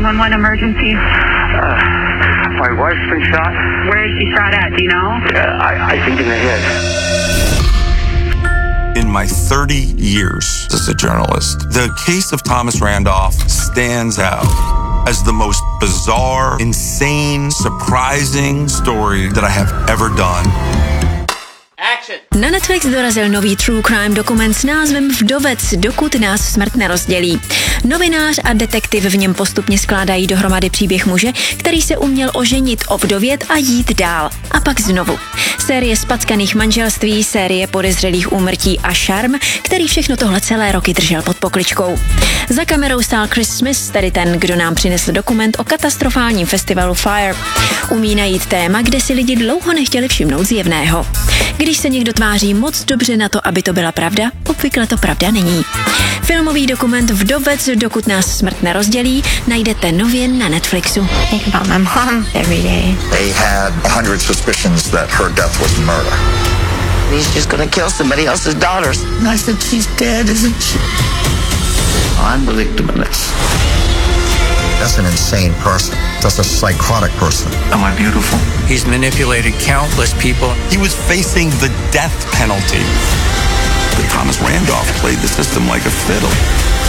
911 emergency. My wife's been shot. Where is she shot at? Do you know? I think in the head. In my 30 years as a journalist, the case of Thomas Randolph stands out as the most bizarre, insane, surprising story that I have ever done. Na Netflix dorazil nový true crime dokument s názvem Vdovec, dokud nás smrt nerozdělí. Novinář a detektiv v něm postupně skládají dohromady příběh muže, který se uměl oženit, ovdovět a jít dál. A pak znovu. Série spackaných manželství, série podezřelých úmrtí a šarm, který všechno tohle celé roky držel pod pokličkou. Za kamerou stál Chris Smith, tedy ten, kdo nám přinesl dokument o katastrofálním festivalu Fire. Umí najít téma, kde si lidi dlouho nechtěli všimnout zjevného. Když se někdo tváří moc dobře na to, aby to byla pravda, obvykle to pravda není. Filmový dokument Vdovec, dokud nás smrt nerozdělí, najdete nově na Netflixu. Think about my mom every day. They had 100 suspicions that her death was murder. He's just gonna kill somebody else's daughters. And I said, she's dead, isn't she? I'm the victim of this. That's an insane person. That's a psychotic person. Am I beautiful? He's manipulated countless people. He was facing the death penalty. But Thomas Randolph played the system like a fiddle.